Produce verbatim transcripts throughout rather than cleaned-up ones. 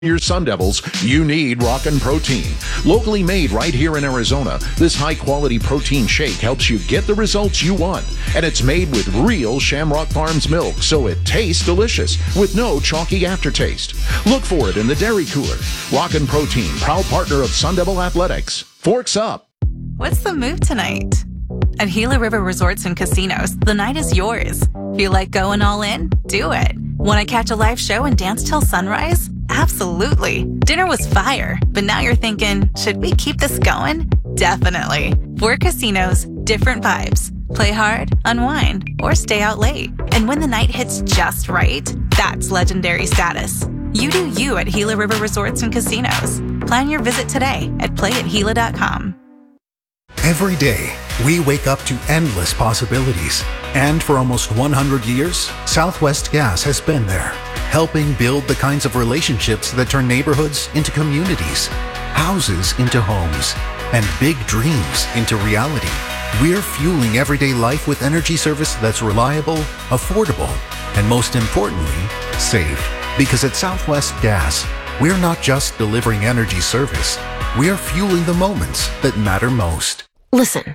your Sun Devils, you need Rockin' Protein. Locally made right here in Arizona, this high-quality protein shake helps you get the results you want. And it's made with real Shamrock Farms milk, so it tastes delicious with no chalky aftertaste. Look for it in the dairy cooler. Rockin' Protein, proud partner of Sun Devil Athletics. Forks up. What's the move tonight? At Gila River Resorts and Casinos, the night is yours. Feel like going all in? Do it. Want to catch a live show and dance till sunrise? Absolutely. Dinner was fire, but now you're thinking, should we keep this going? Definitely. Four casinos, different vibes. Play hard, unwind, or stay out late. And when the night hits just right, that's legendary status. You do you at Gila River Resorts and Casinos. Plan your visit today at play at gila dot com. Every day, we wake up to endless possibilities. And for almost one hundred years, Southwest Gas has been there, helping build the kinds of relationships that turn neighborhoods into communities, houses into homes, and big dreams into reality. We're fueling everyday life with energy service that's reliable, affordable, and most importantly, safe. Because at Southwest Gas, we're not just delivering energy service, we're fueling the moments that matter most. Listen.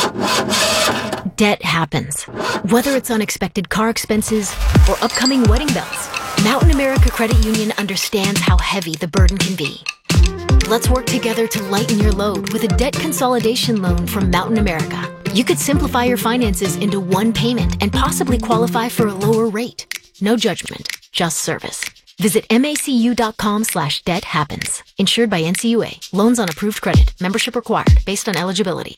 Debt happens. Whether it's unexpected car expenses or upcoming wedding bells, Mountain America Credit Union understands how heavy the burden can be. Let's work together to lighten your load with a debt consolidation loan from Mountain America. You could simplify your finances into one payment and possibly qualify for a lower rate. No judgment, just service. Visit macu.com slash debt happens. Insured by N C U A. Loans on approved credit. Membership required based on eligibility.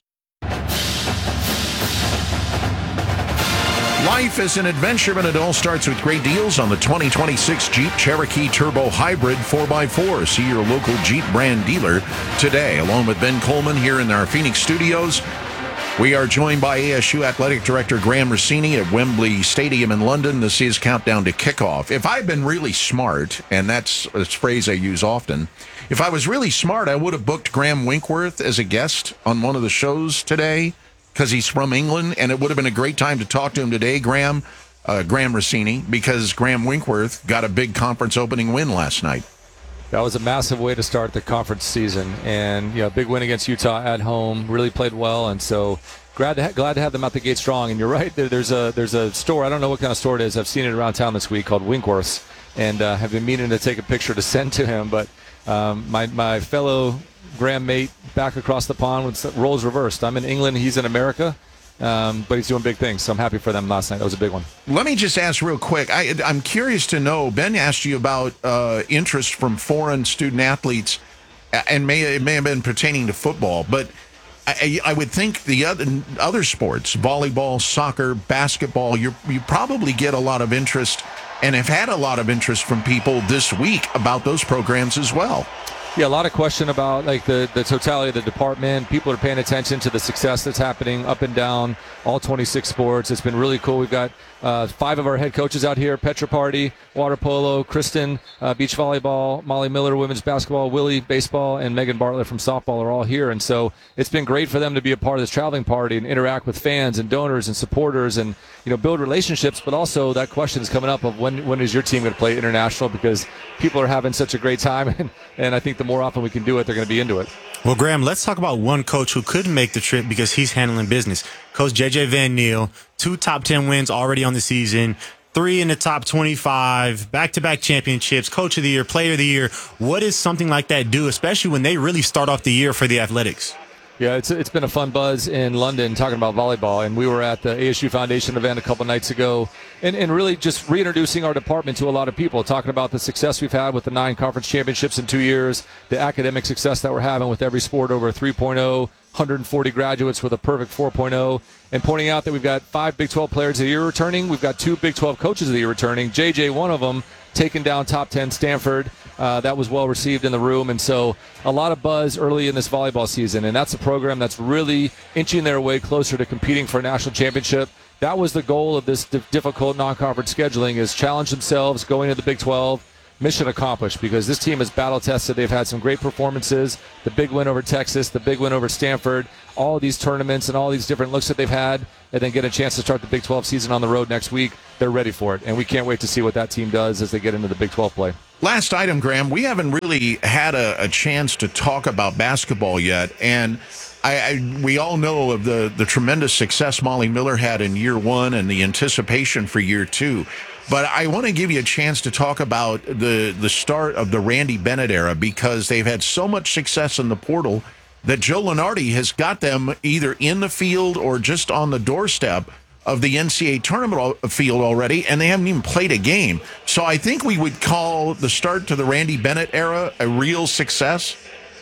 Life is an adventure, and it all starts with great deals on the twenty twenty-six Jeep Cherokee Turbo Hybrid four by four. See your local Jeep brand dealer today. Along with Ben Coleman here in our Phoenix studios, we are joined by A S U Athletic Director Graham Rossini at Wembley Stadium in London. This is Countdown to Kickoff. If I'd been really smart, and that's a phrase I use often, if I was really smart, I would have booked Graham Winkworth as a guest on one of the shows today, because he's from England, and it would have been a great time to talk to him today, Graham, uh, Graham Rossini, because Graham Winkworth got a big conference opening win last night. That was a massive way to start the conference season, and you know, big win against Utah at home. Really played well, and so glad to ha- glad to have them out the gate strong. And you're right, there, there's a there's a store. I don't know what kind of store it is. I've seen it around town this week called Winkworth's, and uh, have been meaning to take a picture to send to him. But um, my my fellow Graham mate back across the pond with roles reversed. I'm in England, he's in America. Um, but he's doing big things, so I'm happy for them last night. That was a big one. Let me just ask real quick. I, I'm curious to know, Ben asked you about uh, interest from foreign student athletes, and may it may have been pertaining to football, but I, I would think the other other sports, volleyball, soccer, basketball, you you probably get a lot of interest and have had a lot of interest from people this week about those programs as well. Yeah, a lot of question about like the, the totality of the department. People are paying attention to the success that's happening up and down all twenty-six sports. It's been really cool. We've got uh, five of our head coaches out here: Petra Party, water polo, Kristen, uh, beach volleyball, Molly Miller, women's basketball, Willie, baseball, and Megan Bartlett from softball are all here. And so it's been great for them to be a part of this traveling party and interact with fans and donors and supporters and, you know, build relationships. But also that question is coming up of when when is your team going to play international, because people are having such a great time, and, and I think the more often we can do it, they're going to be into it. Well, Graham, let's talk about one coach who couldn't make the trip because he's handling business. Coach J J Van Niel, two top ten wins already on the season, three in the top twenty-five, back-to-back championships, coach of the year, player of the year. What does something like that do, especially when they really start off the year for the Athletics? Yeah, it's it's been a fun buzz in London talking about volleyball, and we were at the A S U Foundation event a couple nights ago, and, and really just reintroducing our department to a lot of people, talking about the success we've had with the nine conference championships in two years, the academic success that we're having with every sport over three point oh, one hundred forty graduates with a perfect four point oh, and pointing out that we've got five Big twelve players of the year returning. We've got two Big twelve coaches of the year returning. J J, one of them, taking down top ten Stanford. Uh, that was well received in the room, and so a lot of buzz early in this volleyball season, and that's a program that's really inching their way closer to competing for a national championship. That was the goal of this difficult non-conference scheduling, is challenge themselves going into the Big twelve. Mission accomplished, because this team is battle tested. They've had some great performances, the big win over Texas, the big win over Stanford, all these tournaments and all these different looks that they've had, and then get a chance to start the Big twelve season on the road next week. They're ready for it, and we can't wait to see what that team does as they get into the Big twelve play. Last item, Graham. We haven't really had a, a chance to talk about basketball yet, and I, I we all know of the, the tremendous success Molly Miller had in year one and the anticipation for year two. But I want to give you a chance to talk about the, the start of the Randy Bennett era, because they've had so much success in the portal that Joe Lunardi has got them either in the field or just on the doorstep of the N C A A tournament field already, and they haven't even played a game. So I think we would call the start to the Randy Bennett era a real success.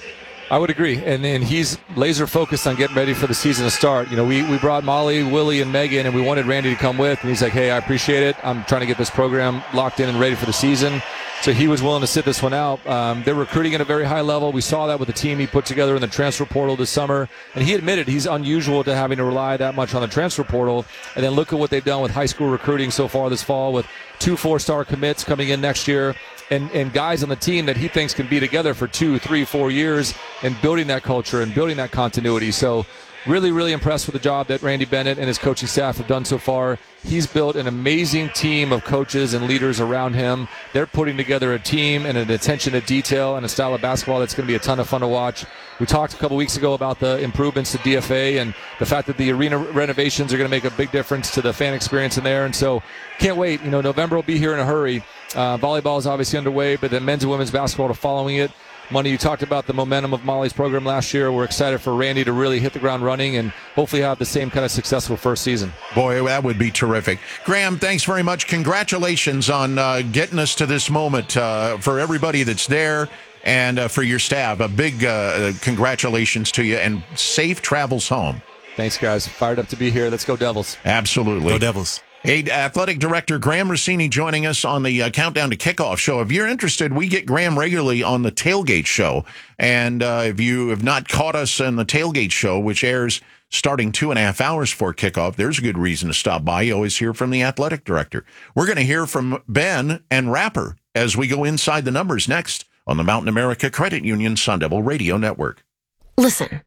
I would agree, and and he's laser focused on getting ready for the season to start. You know, we, we brought Molly, Willie, and Megan, and we wanted Randy to come with, and he's like, hey, I appreciate it. I'm trying to get this program locked in and ready for the season. So he was willing to sit this one out. Um, they're recruiting at a very high level. We saw that with the team he put together in the transfer portal this summer. And he admitted he's unusual to having to rely that much on the transfer portal. And then look at what they've done with high school recruiting so far this fall, with two four-star commits coming in next year, and, and guys on the team that he thinks can be together for two, three, four years, and building that culture and building that continuity. So really, really impressed with the job that Randy Bennett and his coaching staff have done so far. He's built an amazing team of coaches and leaders around him. They're putting together a team and an attention to detail and a style of basketball that's going to be a ton of fun to watch. We talked a couple weeks ago about the improvements to D F A and the fact that the arena renovations are going to make a big difference to the fan experience in there. And so can't wait. You know, November will be here in a hurry. Uh, volleyball is obviously underway, but then men's and women's basketball are following it. Money, you talked about the momentum of Molly's program last year. We're excited for Randy to really hit the ground running and hopefully have the same kind of successful first season. Boy, that would be terrific. Graham, thanks very much. Congratulations on uh, getting us to this moment uh, for everybody that's there and uh, for your staff. A big uh, congratulations to you, and safe travels home. Thanks, guys. Fired up to be here. Let's go Devils. Absolutely. Go Devils. Hey, Athletic Director Graham Rossini joining us on the uh, Countdown to Kickoff show. If you're interested, we get Graham regularly on the Tailgate show. And uh, if you have not caught us in the Tailgate show, which airs starting two and a half hours before kickoff, there's a good reason to stop by. You always hear from the Athletic Director. We're going to hear from Ben and Rapper as we go inside the numbers next on the Mountain America Credit Union Sun Devil Radio Network. Listen.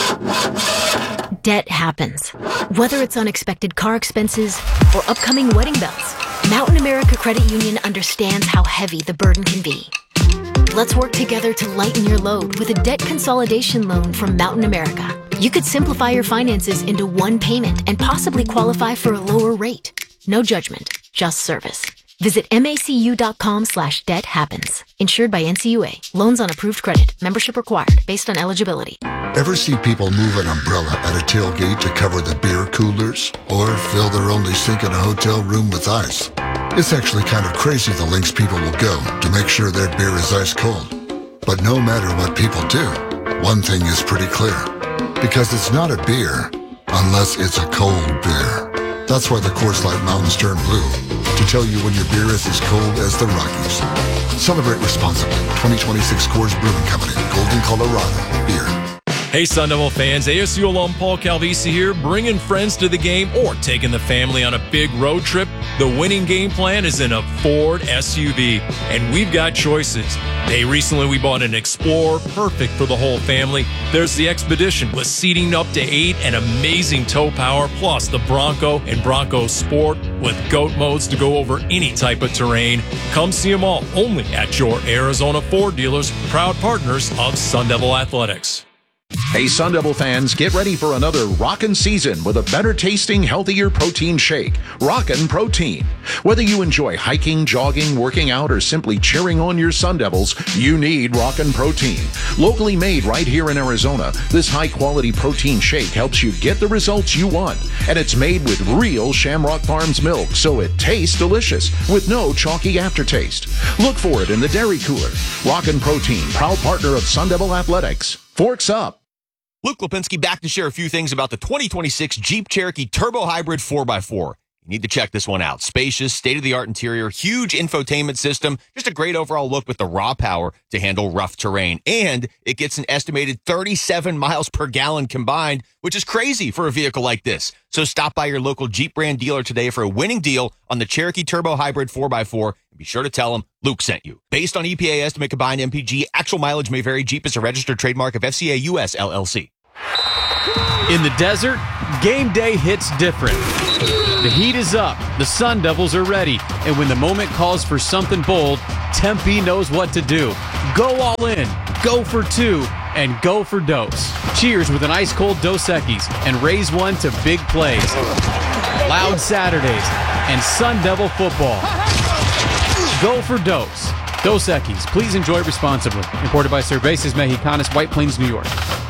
Debt happens. Whether it's unexpected car expenses or upcoming wedding bells, Mountain America Credit Union understands how heavy the burden can be. Let's work together to lighten your load with a debt consolidation loan from Mountain America. You could simplify your finances into one payment and possibly qualify for a lower rate. No judgment, just service. Visit macu.com slash debt happens. Insured by N C U A. Loans on approved credit. Membership required based on eligibility. Ever see people move an umbrella at a tailgate to cover the beer coolers? Or fill their only sink in a hotel room with ice? It's actually kind of crazy the lengths people will go to make sure their beer is ice cold. But no matter what people do, one thing is pretty clear. Because it's not a beer unless it's a cold beer. That's why the Coors Light Mountains turn blue, to tell you when your beer is as cold as the Rockies. Celebrate responsibly. twenty twenty-six Coors Brewing Company, Golden, Colorado. Beer. Hey Sun Devil fans, A S U alum Paul Calvisi here, bringing friends to the game or taking the family on a big road trip. The winning game plan is in a Ford S U V, and we've got choices. Hey, recently we bought an Explorer, perfect for the whole family. There's the Expedition with seating up to eight and amazing tow power, plus the Bronco and Bronco Sport with GOAT modes to go over any type of terrain. Come see them all only at your Arizona Ford dealers, proud partners of Sun Devil Athletics. Hey, Sun Devil fans, get ready for another rockin' season with a better tasting, healthier protein shake. Rockin' Protein. Whether you enjoy hiking, jogging, working out, or simply cheering on your Sun Devils, you need Rockin' Protein. Locally made right here in Arizona, this high-quality protein shake helps you get the results you want. And it's made with real Shamrock Farms milk, so it tastes delicious with no chalky aftertaste. Look for it in the dairy cooler. Rockin' Protein, proud partner of Sun Devil Athletics. Forks up. Luke Lipinski back to share a few things about the twenty twenty-six Jeep Cherokee Turbo Hybrid four by four. You need to check this one out. Spacious, state-of-the-art interior, huge infotainment system, just a great overall look with the raw power to handle rough terrain. And it gets an estimated thirty-seven miles per gallon combined, which is crazy for a vehicle like this. So stop by your local Jeep brand dealer today for a winning deal on the Cherokee Turbo Hybrid four by four. And be sure to tell them Luke sent you. Based on E P A estimate combined M P G, actual mileage may vary. Jeep is a registered trademark of F C A U S L L C. In the desert, game day hits different. The heat is up, the Sun Devils are ready, and when the moment calls for something bold, Tempe knows what to do. Go all in, go for two, and go for Dos. Cheers with an ice-cold Dos Equis and raise one to big plays. Loud Saturdays and Sun Devil football. Go for Dos. Dos Equis. Please enjoy responsibly. Imported by Cervezas Mexicanas, White Plains, New York.